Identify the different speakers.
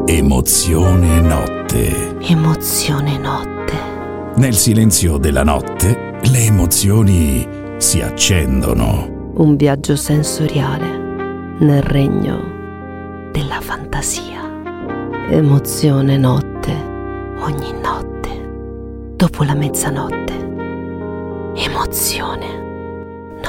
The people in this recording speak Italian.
Speaker 1: Emozione notte.
Speaker 2: Emozione notte.
Speaker 1: Nel silenzio della notte le emozioni si accendono.
Speaker 2: Un viaggio sensoriale nel regno della fantasia. Emozione notte. Ogni notte. Dopo la mezzanotte. Emozione.